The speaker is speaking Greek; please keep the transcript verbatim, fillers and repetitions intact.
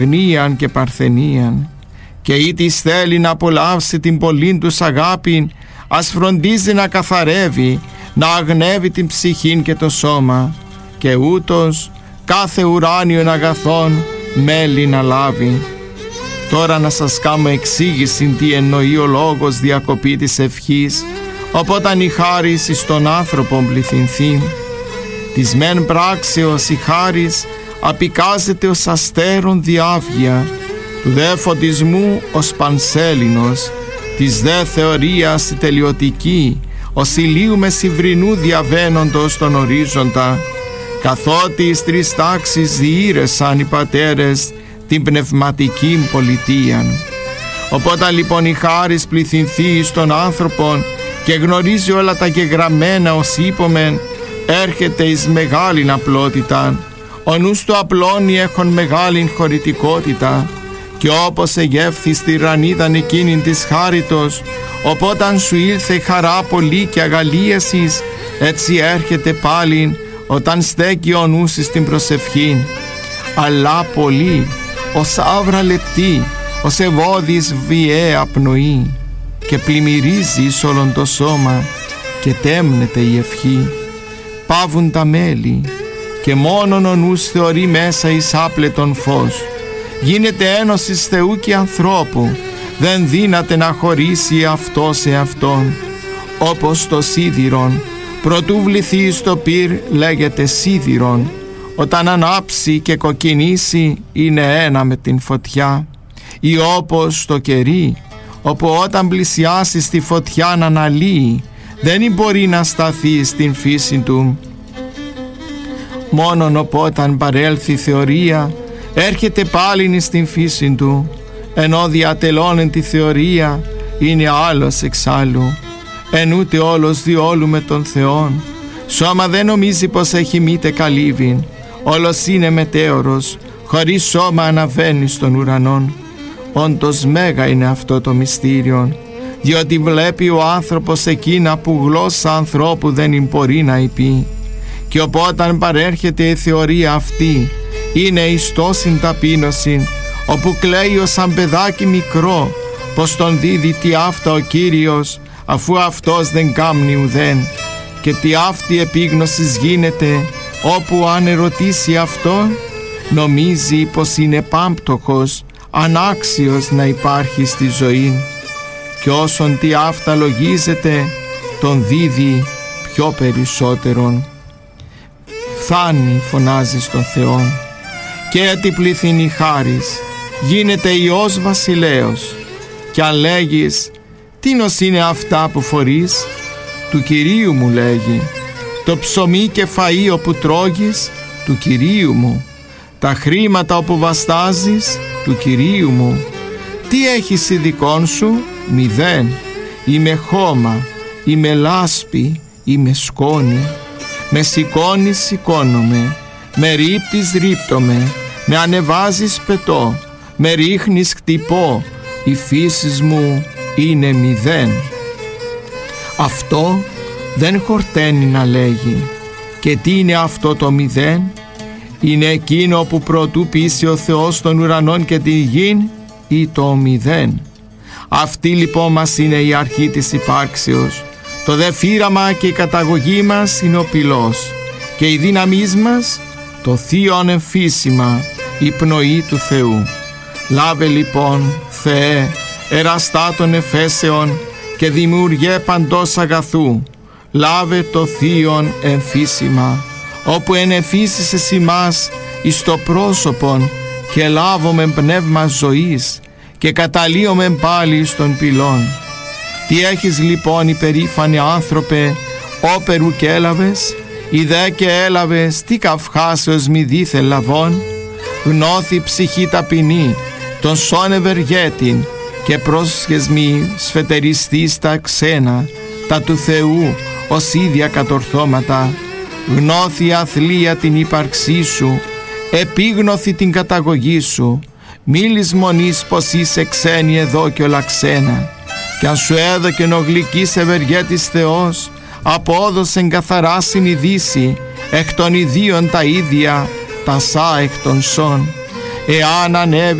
γνίαν και παρθενίαν, και ή της θέλει να απολαύσει την πολλήν τους αγάπην, ας φροντίζει να καθαρεύει, να αγνεύει την ψυχήν και το σώμα, και ούτως κάθε ουράνιον αγαθόν μέλη να λάβει. Τώρα να σας κάνω εξήγηση τι εννοεί ο λόγος διακοπή της ευχής, οπόταν η χάρις εις τον άνθρωπον πληθυνθεί. Της μεν πράξεως η χάρις απικάζεται ως αστέρων διάβγεια, του δε φωτισμού ως πανσέλινος, της δε θεωρίας η τελειωτική, ως ηλίου μεσηβρινού διαβαίνοντος τον ορίζοντα, καθότι εις τρεις τάξεις διήρεσαν οι πατέρες την πνευματική πολιτείαν. Οπότε λοιπόν η χάρις πληθυνθεί στον άνθρωπον και γνωρίζει όλα τα γεγραμμένα ως είπομεν, έρχεται εις μεγάλην απλότητα. Ο νους του απλώνει έχων μεγάλην χωρητικότητα, και όπως εγεύθη στη ρανίδαν εκείνην της χάριτος, οπόταν σου ήλθε χαρά πολύ και αγαλίασης, έτσι έρχεται πάλιν όταν στέκει ο νους στην προσευχή. Αλλά πολύ, ως άβρα λεπτή, ως ευώδης βιαία πνοή, και πλημμυρίζει εις όλον το σώμα, και τέμνεται η ευχή. Πάβουν τα μέλη, και μόνον ο νους θεωρεί μέσα εις άπλετον φως. Γίνεται ένωσης Θεού και ανθρώπου, δεν δύναται να χωρίσει αυτό σε αυτόν. Όπως το σίδηρον, προτού βληθεί στο πυρ λέγεται σίδηρον, όταν ανάψει και κοκκινήσει είναι ένα με την φωτιά. Ή όπως το κερί, όπου όταν πλησιάσει στη φωτιά να αναλύει, δεν μπορεί να σταθεί στην φύση του. Μόνον οπόταν παρέλθει θεωρία, έρχεται πάλιν στην φύση του, ενώ διατελώνεν τη θεωρία είναι άλλος εξάλλου. Εν ούτε όλος διόλου με τον Θεόν, σώμα δεν νομίζει πως έχει μήτε καλύβιν, όλος είναι μετέωρος, χωρίς σώμα αναβαίνει στον ουρανόν. Όντως μέγα είναι αυτό το μυστήριον, διότι βλέπει ο άνθρωπος εκείνα που γλώσσα ανθρώπου δεν μπορεί να υπεί. Και οπότε παρέρχεται η θεωρία αυτή, είναι εις τόσην ταπείνωσιν, όπου κλαίει ως σαν παιδάκι μικρό, πως τον δίδει τι αυτά ο Κύριος, αφού αυτός δεν κάμνει ουδέν. Και τι αυτή επίγνωσης γίνεται, όπου αν ερωτήσει αυτόν, νομίζει πως είναι πάμπτωχος, ανάξιος να υπάρχει στη ζωή. Και όσον τι αυτά λογίζεται, τον δίδει πιο περισσότερον. Φθάνει, φωνάζει στον Θεόν, και έτι πληθύνει χάρις, γίνεται Υιός βασιλέος. Κι αν λέγεις, τίνος είναι αυτά που φορείς, του Κυρίου μου λέγει. Το ψωμί και φαΐ όπου τρώγεις, του Κυρίου μου. Τα χρήματα όπου βαστάζεις, του Κυρίου μου. Τι έχεις ειδικών σου, μηδέν. Είμαι χώμα, είμαι λάσπη, είμαι σκόνη. Με σηκώνεις σηκώνομαι, με ρίπτεις ρίπτομαι, με ανεβάζεις πετώ, με ρίχνεις χτυπώ, η φύση μου είναι μηδέν. Αυτό δεν χορταίνει να λέγει. Και τι είναι αυτό το μηδέν? Είναι εκείνο που προτού πείσει ο Θεός των ουρανών και τη γην, ή το μηδέν. Αυτή λοιπόν μας είναι η αρχή της υπάρξεως. Το δε φύραμα και η καταγωγή μας είναι ο πυλός, και η δύναμής μας το θείον εμφύσιμα, η πνοή του Θεού. Λάβε λοιπόν, Θεέ, εραστά των εφέσεων και δημιουργέ παντός αγαθού, λάβε το θείον εμφύσιμα, όπου ενεφύσισες ημάς εις το πρόσωπον, και λάβομεν πνεύμα ζωής και καταλύομεν πάλι στον πυλών. Τι έχεις λοιπόν υπερήφανε άνθρωπε, όπερου και έλαβες, ή δε και έλαβες, τι καυχάσεως μη δίθε λαβών? Γνώθη ψυχή ταπεινή, τον σών ευεργέτην, και πρόσχες μη σφετεριστείς τα ξένα, τα του Θεού ως ίδια κατορθώματα. Γνώθη αθλία την ύπαρξή σου, επίγνωθη την καταγωγή σου, μη λησμονείς πως είσαι ξένη εδώ και όλα ξένα. Κι αν σου έδωκεν ο γλυκής ευεργέτης Θεός, απόδωσεν καθαρά συνειδήσει, εκ των ιδίων τα ίδια, τα σά εκ των σών. εάν ανέβει